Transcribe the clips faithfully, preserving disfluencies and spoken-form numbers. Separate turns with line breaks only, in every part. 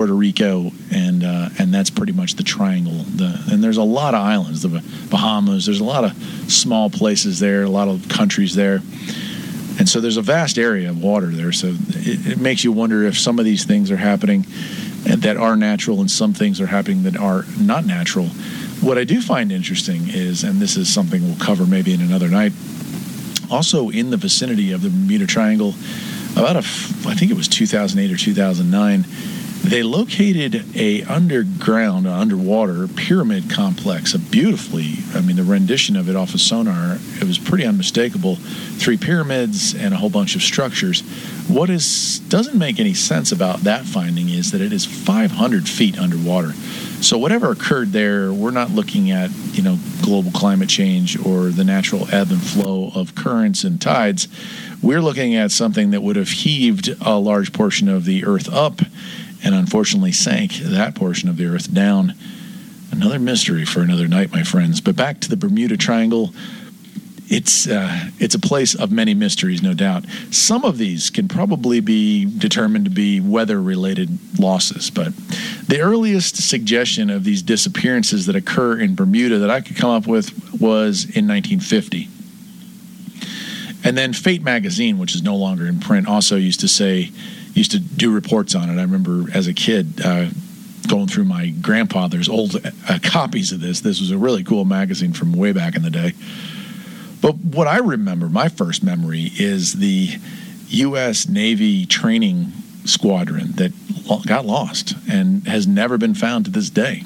Puerto Rico, and uh, and that's pretty much the triangle. The, and there's a lot of islands, the Bahamas. There's a lot of small places there, a lot of countries there. And so there's a vast area of water there. So it, it makes you wonder if some of these things are happening that are natural and some things are happening that are not natural. What I do find interesting is, and this is something we'll cover maybe in another night, also in the vicinity of the Bermuda Triangle, about a, I think it was two thousand eight or two thousand nine, they located a underground, underwater pyramid complex, a beautifully, I mean, the rendition of it off of sonar, it was pretty unmistakable. Three pyramids and a whole bunch of structures. What is doesn't make any sense about that finding is that it is five hundred feet underwater. So whatever occurred there, we're not looking at, you know, global climate change or the natural ebb and flow of currents and tides. We're looking at something that would have heaved a large portion of the Earth up and unfortunately sank that portion of the Earth down. Another mystery for another night, my friends. But back to the Bermuda Triangle. It's uh, it's a place of many mysteries, no doubt. Some of these can probably be determined to be weather-related losses, but the earliest suggestion of these disappearances that occur in Bermuda that I could come up with was in nineteen fifty. And then Fate magazine, which is no longer in print, also used to say, used to do reports on it. I remember as a kid uh, going through my grandfather's old uh, copies of this. This was a really cool magazine from way back in the day. But what I remember, my first memory, is the U S Navy training squadron that got lost and has never been found to this day.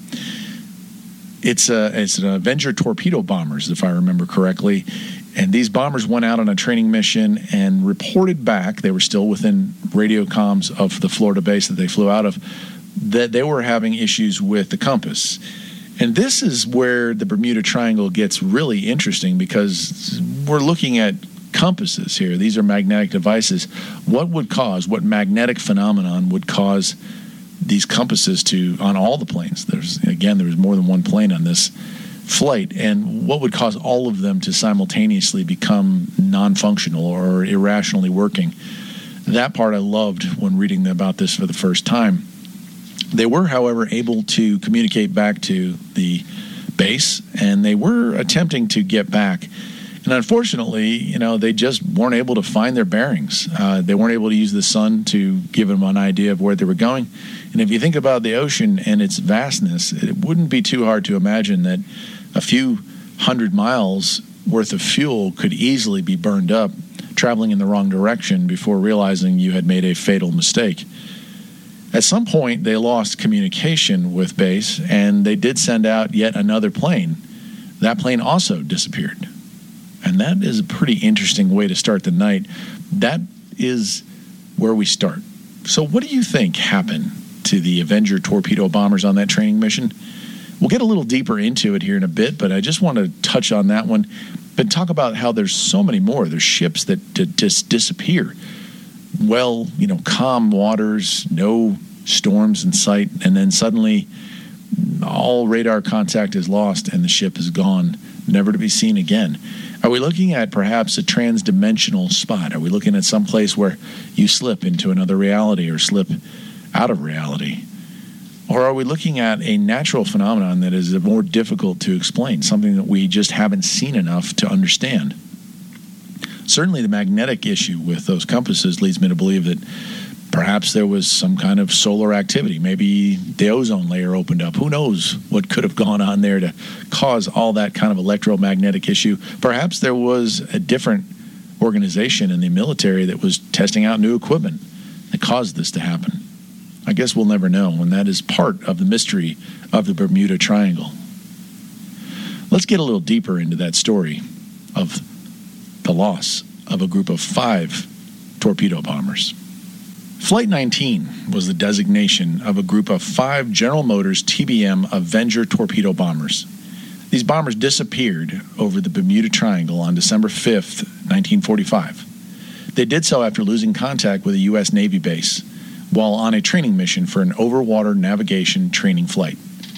It's a, it's an Avenger torpedo bombers, if I remember correctly. And these bombers went out on a training mission and reported back, they were still within radio comms of the Florida base that they flew out of, that they were having issues with the compass. And this is where the Bermuda Triangle gets really interesting because we're looking at compasses here. These are magnetic devices. What would cause, what magnetic phenomenon would cause these compasses to, on all the planes, there's, again, there was more than one plane on this flight, and what would cause all of them to simultaneously become non-functional or irrationally working? That part I loved when reading about this for the first time. They were, however, able to communicate back to the base, and they were attempting to get back. And unfortunately, you know, they just weren't able to find their bearings. Uh, they weren't able to use the sun to give them an idea of where they were going. And if you think about the ocean and its vastness, it wouldn't be too hard to imagine that a few hundred miles worth of fuel could easily be burned up traveling in the wrong direction before realizing you had made a fatal mistake. At some point, they lost communication with base, and they did send out yet another plane. That plane also disappeared. And that is a pretty interesting way to start the night. That is where we start. So what do you think happened to the Avenger torpedo bombers on that training mission? We'll get a little deeper into it here in a bit, but I just want to touch on that one. But talk about how there's so many more. There's ships that d- just disappear. Well, you know, calm waters, no storms in sight, and then suddenly all radar contact is lost and the ship is gone, never to be seen again. Are we looking at perhaps a trans-dimensional spot? Are we looking at some place where you slip into another reality or slip out of reality? Or are we looking at a natural phenomenon that is more difficult to explain, something that we just haven't seen enough to understand? Certainly the magnetic issue with those compasses leads me to believe that perhaps there was some kind of solar activity. Maybe the ozone layer opened up. Who knows what could have gone on there to cause all that kind of electromagnetic issue. Perhaps there was a different organization in the military that was testing out new equipment that caused this to happen. I guess we'll never know, and that is part of the mystery of the Bermuda Triangle. Let's get a little deeper into that story of the loss of a group of five torpedo bombers. Flight nineteen was the designation of a group of five General Motors T B M Avenger torpedo bombers. These bombers disappeared over the Bermuda Triangle on December fifth, nineteen forty-five. They did so after losing contact with a U S Navy base while on a training mission for an overwater navigation training flight.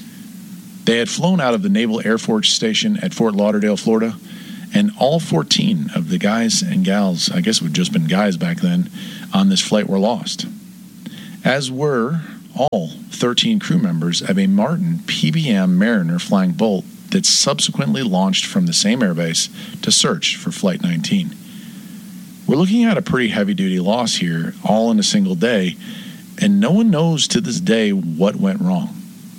They had flown out of the Naval Air Force Station at Fort Lauderdale, Florida, and all fourteen of the guys and gals, I guess it would have just been guys back then, on this flight were lost, as were all thirteen crew members of a Martin P B M Mariner flying Bolt that subsequently launched from the same airbase to search for Flight nineteen. We're looking at a pretty heavy-duty loss here, all in a single day, and no one knows to this day what went wrong.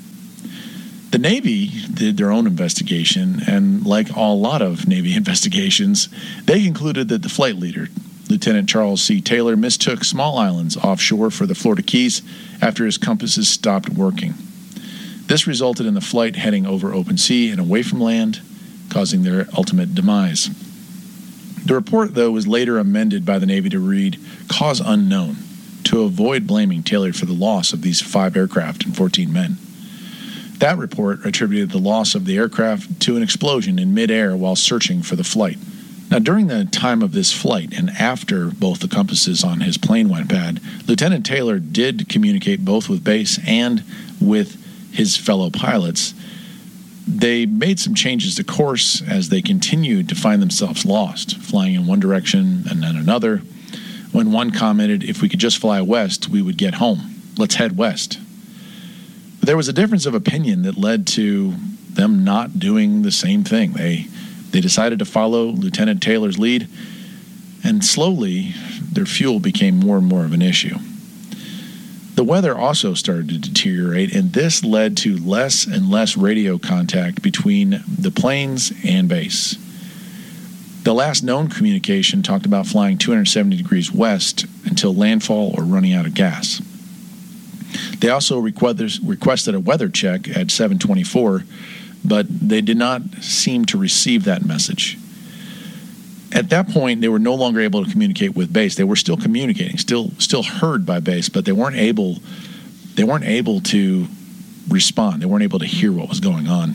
The Navy did their own investigation, and like a lot of Navy investigations, they concluded that the flight leader, Lieutenant Charles C. Taylor, mistook small islands offshore for the Florida Keys after his compasses stopped working. This resulted in the flight heading over open sea and away from land, causing their ultimate demise. The report, though, was later amended by the Navy to read, "Cause unknown," to avoid blaming Taylor for the loss of these five aircraft and fourteen men. That report attributed the loss of the aircraft to an explosion in midair while searching for the flight. Now, during the time of this flight and after both the compasses on his plane went bad, Lieutenant Taylor did communicate both with base and with his fellow pilots. They made some changes to course as they continued to find themselves lost, flying in one direction and then another. When one commented, "If we could just fly west, we would get home. Let's head west." But there was a difference of opinion that led to them not doing the same thing. They they decided to follow Lieutenant Taylor's lead, and slowly their fuel became more and more of an issue. The weather also started to deteriorate, and this led to less and less radio contact between the planes and base. The last known communication talked about flying two hundred seventy degrees west until landfall or running out of gas. They also requested a weather check at seven twenty-four, but they did not seem to receive that message. At that point, they were no longer able to communicate with base. They were still communicating, still still heard by base, but they weren't able they weren't able to respond. They weren't able to hear what was going on.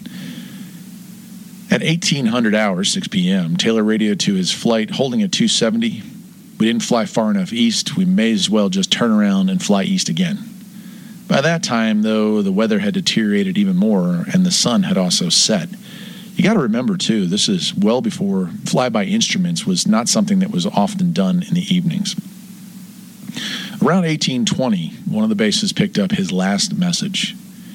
At eighteen hundred hours, six p.m., Taylor radioed to his flight holding at two seventy. "We didn't fly far enough east. We may as well just turn around and fly east again." By that time, though, the weather had deteriorated even more, and the sun had also set. You got to remember, too, this is well before flyby instruments was not something that was often done in the evenings. Around eighteen twenty, one of the bases picked up his last message.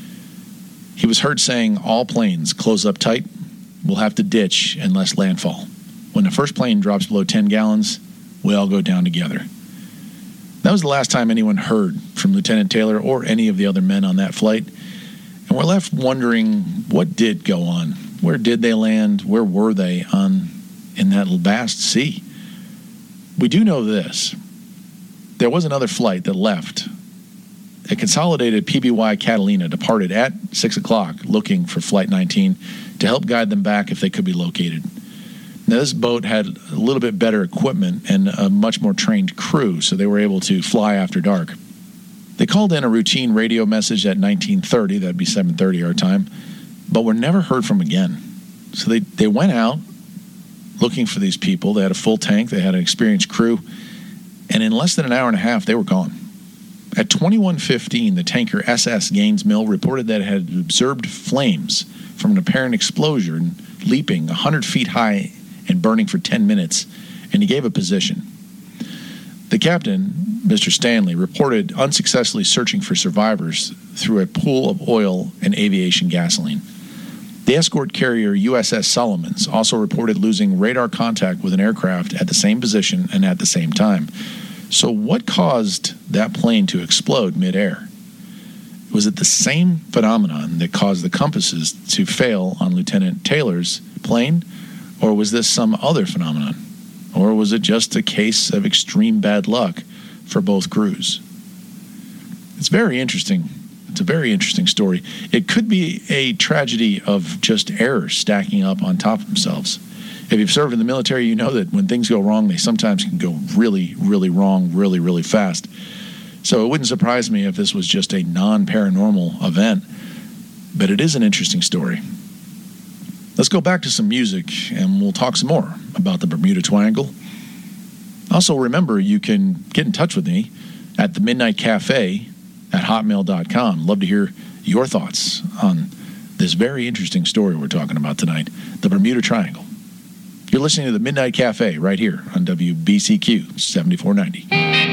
He was heard saying, "All planes, close up tight. We'll have to ditch unless landfall. When the first plane drops below ten gallons, we all go down together." That was the last time anyone heard from Lieutenant Taylor or any of the other men on that flight, and we're left wondering what did go on. Where did they land? Where were they on in that vast sea? We do know this. There was another flight that left. A consolidated P B Y Catalina departed at six o'clock looking for Flight nineteen to help guide them back if they could be located. Now, this boat had a little bit better equipment and a much more trained crew, so they were able to fly after dark. They called in a routine radio message at nineteen thirty, that'd be seven thirty our time, but were never heard from again. So they, they went out looking for these people. They had a full tank, they had an experienced crew, and in less than an hour and a half, they were gone. At twenty-one fifteen, the tanker S S Gaines Mill reported that it had observed flames from an apparent explosion leaping one hundred feet high and burning for ten minutes, and he gave a position. The captain, Mister Stanley, reported unsuccessfully searching for survivors through a pool of oil and aviation gasoline. The escort carrier U S S Solomons also reported losing radar contact with an aircraft at the same position and at the same time. So what caused that plane to explode midair? Was it the same phenomenon that caused the compasses to fail on Lieutenant Taylor's plane, or was this some other phenomenon? Or was it just a case of extreme bad luck for both crews? It's very interesting. It's a very interesting story. It could be a tragedy of just errors stacking up on top of themselves. If you've served in the military, you know that when things go wrong, they sometimes can go really, really wrong, really, really fast. So it wouldn't surprise me if this was just a non-paranormal event, but it is an interesting story. Let's go back to some music, and we'll talk some more about the Bermuda Triangle. Also, remember, you can get in touch with me at the Midnight Cafe at hotmail dot com. Love to hear your thoughts on this very interesting story we're talking about tonight, the Bermuda Triangle. You're listening to the Midnight Cafe right here on W B C Q seventy-four ninety.